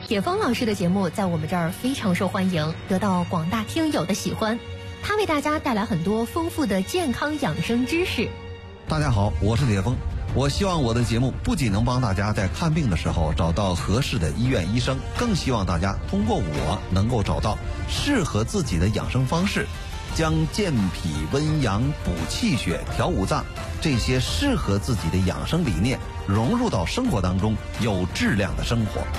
铁峰老师的节目在我们这儿非常受欢迎，得到广大听友的喜欢。他为大家带来很多丰富的健康养生知识。 大家好，我是铁峰。我希望我的节目不仅能帮大家在看病的时候找到合适的医院医生，更希望大家通过我能够找到适合自己的养生方式，将健脾温阳、补气血、调五脏这些适合自己的养生理念融入到生活当中，有质量的生活。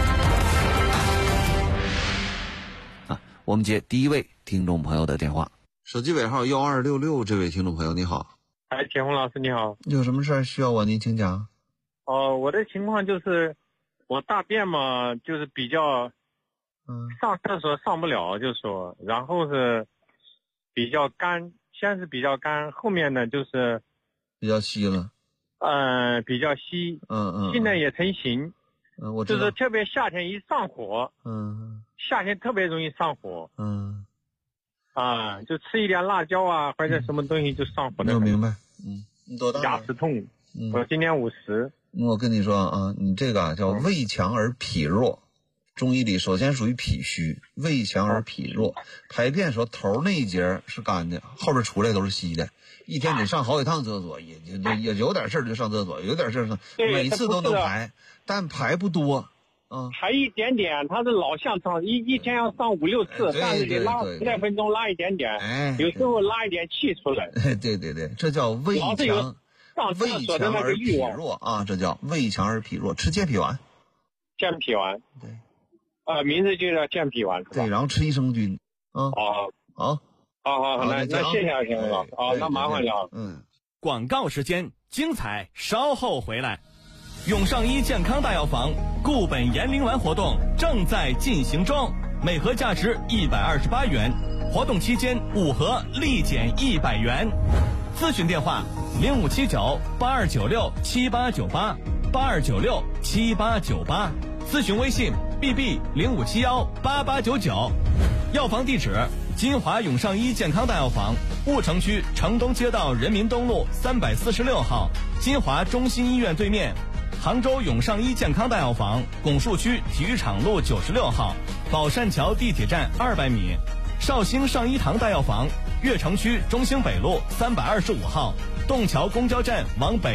我们接第一位听众朋友的电话，手机尾号1266，这位听众朋友你好。 铁红老师你好。 有什么事需要我您请讲？ 我的情况就是我大便嘛，就是比较上厕所上不了，就说然后是比较干，先是比较干，后面呢就是比较稀了。 比较稀。稀呢也成型。 我知道。 就是特别夏天一上火。夏天特别容易上火。就吃一点辣椒啊或者什么东西就上火的。 我明白。你多大了？ 牙齿痛。我今年50。 我跟你说啊，你这个叫胃强而脾弱。中医里首先属于脾虚，胃强而脾弱。排便时候头那一节是干的，后边出来都是稀的。一天得上好几趟厕所，也有点事儿就上厕所，有点事儿每次都能排，但排不多。 排一点点，他是老向上，一天要上5-6次，但是你拉10来分钟拉一点点，有时候拉一点气出来。 对，这叫胃强而脾弱啊，这叫胃强而脾弱。吃健脾丸。 健脾丸。对。名字就叫健脾丸是吧？ 对，然后吃益生菌。 好，那谢谢田老师。那麻烦了。 广告时间，精彩稍后回来。永上医健康大药房固本延龄丸活动正在进行中，每盒价值128元，活动期间5盒立减100元。咨询电话057982967898 82967898，咨询微信 bb05718899。药房地址：金华永上医健康大药房，婺城区城东街道人民东路346号，金华中心医院对面。杭州永上医健康大药房，拱墅区体育场路96号，宝善桥地铁站200米。绍兴上医堂大药房，悦城区中兴北路325号，洞桥公交站往北